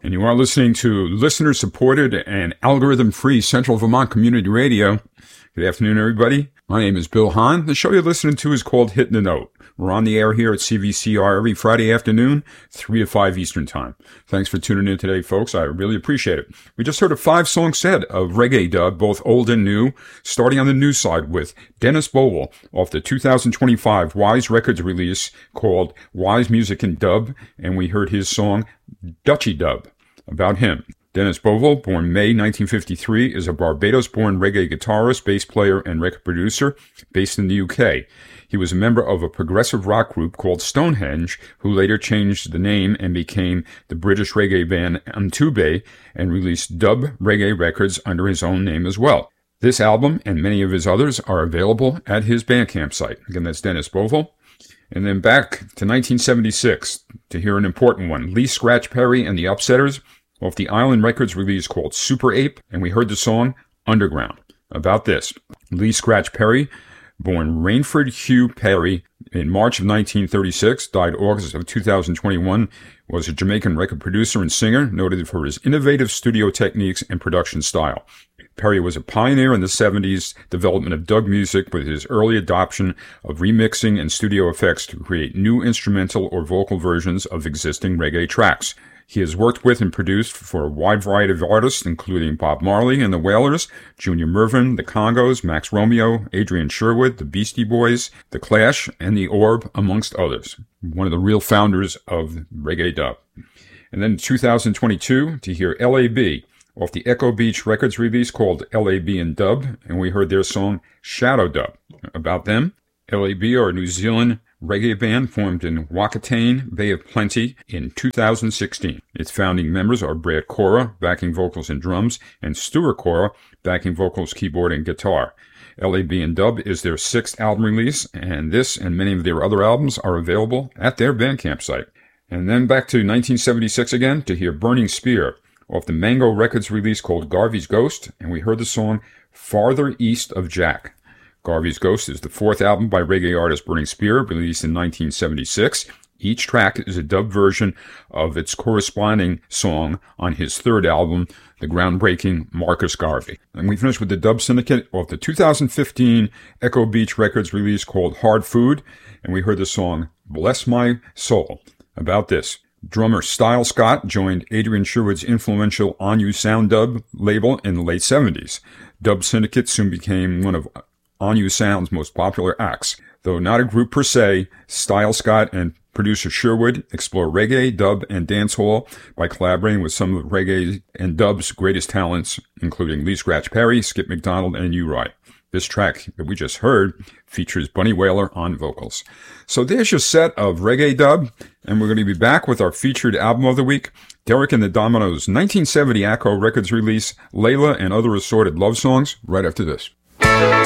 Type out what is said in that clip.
and you are listening to listener-supported and algorithm-free Central Vermont Community Radio. Good afternoon, everybody. My name is Bill Hahn. The show you're listening to is called Hitting the Note. We're on the air here at CVCR every Friday afternoon, 3 to 5 Eastern Time. Thanks for tuning in today, folks. I really appreciate it. We just heard a 5-song set of reggae dub, both old and new, starting on the new side with Dennis Bovell off the 2025 Wise Records release called Wise Music and Dub, and we heard his song Dutchy Dub. About him. Dennis Bovell, born May 1953, is a Barbados-born reggae guitarist, bass player, and record producer based in the UK. He was a member of a progressive rock group called Stonehenge, who later changed the name and became the British reggae band Mtube and released dub reggae records under his own name as well. This album and many of his others are available at his Bandcamp site. Again, that's Dennis Bovell. And then back to 1976 to hear an important one. Lee Scratch Perry and the Upsetters off the Island Records release called Super Ape, and we heard the song Underground. About this, Lee Scratch Perry, born Rainford Hugh Perry in March of 1936, died August of 2021, was a Jamaican record producer and singer, noted for his innovative studio techniques and production style. Perry was a pioneer in the 70s development of dub music with his early adoption of remixing and studio effects to create new instrumental or vocal versions of existing reggae tracks. He has worked with and produced for a wide variety of artists, including Bob Marley and the Wailers, Junior Murvin, the Congos, Max Romeo, Adrian Sherwood, the Beastie Boys, the Clash, and the Orb, amongst others. One of the real founders of reggae dub. And then in 2022, to hear L.A.B. off the Echo Beach Records release called L.A.B. in Dub, and we heard their song Shadow Dub. About them, L.A.B. are a New Zealand reggae band formed in Wakatane, Bay of Plenty in 2016. Its founding members are Brad Cora, backing vocals and drums, and Stuart Cora, backing vocals, keyboard, and guitar. L.A.B. in Dub is their 6th album release, and this and many of their other albums are available at their Bandcamp site. And then back to 1976 again to hear Burning Spear off the Mango Records release called Garvey's Ghost, and we heard the song Farther East of Jack. Garvey's Ghost is the 4th album by reggae artist Burning Spear, released in 1976. Each track is a dub version of its corresponding song on his 3rd album, the groundbreaking Marcus Garvey. And we finished with the Dub Syndicate off the 2015 Echo Beach Records release called Hard Food, and we heard the song Bless My Soul. About this, drummer Style Scott joined Adrian Sherwood's influential On You Sound dub label in the late 70s. Dub Syndicate soon became one of On You Sound's most popular acts. Though not a group per se, Style Scott and producer Sherwood explore reggae, dub, and dancehall by collaborating with some of reggae and dub's greatest talents, including Lee Scratch Perry, Skip McDonald, and U-Right. This track that we just heard features Bunny Wailer on vocals. So there's your set of reggae dub, and we're going to be back with our featured album of the week, Derek and the Dominoes' 1970 Echo Records release, Layla and Other Assorted Love Songs, right after this.